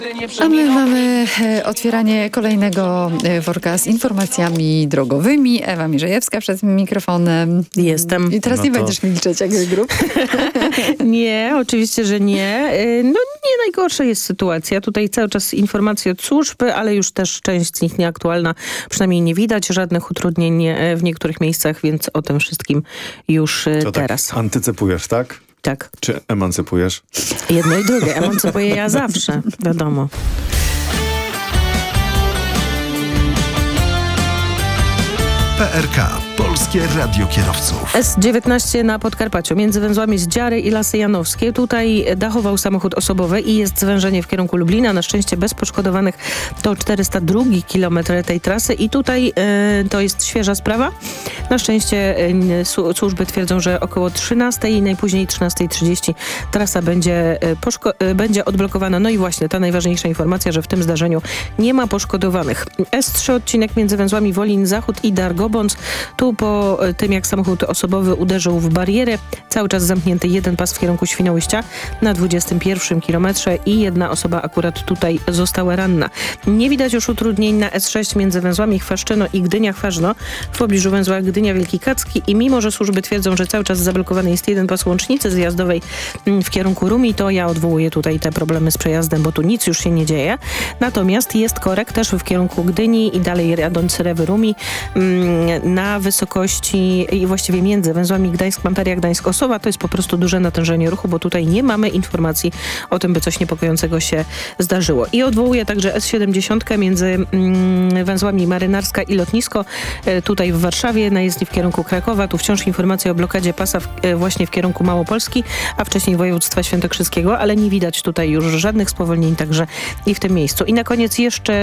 A my mamy otwieranie kolejnego worka z informacjami drogowymi. Ewa Mierzejewska przed mikrofonem. Jestem. I teraz nie będziesz milczeć jak grup. Nie, oczywiście, że nie. No nie najgorsza jest sytuacja. Tutaj cały czas informacje od służb, ale już też część z nich nieaktualna. Przynajmniej nie widać żadnych utrudnień w niektórych miejscach, więc o tym wszystkim już to teraz. Tak, antycypujesz, tak? Tak. Czy emancypujesz? Jedno i drugie. Emancypuję ja zawsze, wiadomo. PRK. Polskie Radio Kierowców. S19 na Podkarpaciu, między węzłami Zdziary i Lasy Janowskie. Tutaj dachował samochód osobowy i jest zwężenie w kierunku Lublina. Na szczęście bez poszkodowanych. To 402 kilometr tej trasy i tutaj to jest świeża sprawa. Na szczęście służby twierdzą, że około 13 i najpóźniej 13:30 trasa będzie odblokowana. No i właśnie ta najważniejsza informacja, że w tym zdarzeniu nie ma poszkodowanych. S3 odcinek między węzłami Wolin Zachód i Dargobądź. Tu po tym, jak samochód osobowy uderzył w barierę, cały czas zamknięty jeden pas w kierunku Świnoujścia na 21 kilometrze i jedna osoba akurat tutaj została ranna. Nie widać już utrudnień na S6 między węzłami Chwaszczyno i Gdynia-Chwarzno w pobliżu węzła Gdynia Wielki Kacki i mimo, że służby twierdzą, że cały czas zablokowany jest jeden pas łącznicy zjazdowej w kierunku Rumi, to ja odwołuję tutaj te problemy z przejazdem, bo tu nic już się nie dzieje. Natomiast jest korek też w kierunku Gdyni i dalej jadąc Rewy Rumi na wysokości i właściwie między węzłami Gdańsk-Mamperia, Gdańsk-Osowa. To jest po prostu duże natężenie ruchu, bo tutaj nie mamy informacji o tym, by coś niepokojącego się zdarzyło. I odwołuję także S70 między węzłami Marynarska i Lotnisko. Tutaj w Warszawie na jezdni w kierunku Krakowa. Tu wciąż informacja o blokadzie pasa właśnie w kierunku Małopolski, a wcześniej województwa świętokrzyskiego, ale nie widać tutaj już żadnych spowolnień także i w tym miejscu. I na koniec jeszcze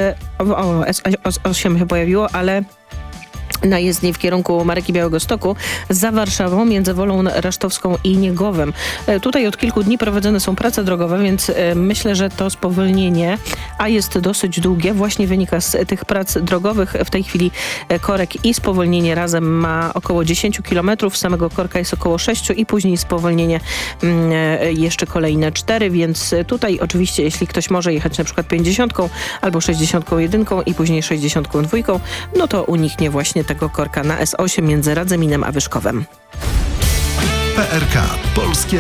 S8 się pojawiło, ale na jezdni w kierunku Marek i Białegostoku za Warszawą między Wolą Rasztowską i Niegowem. Tutaj od kilku dni prowadzone są prace drogowe, więc myślę, że to spowolnienie, a jest dosyć długie, właśnie wynika z tych prac drogowych. W tej chwili korek i spowolnienie razem ma około 10 km, samego korka jest około 6 i później spowolnienie jeszcze kolejne 4, więc tutaj oczywiście jeśli ktoś może jechać na przykład 50 albo 61 i później 62, no to uniknie właśnie tego korka na S8 między Radzyminem a Wyszkowem. PRK. Polskie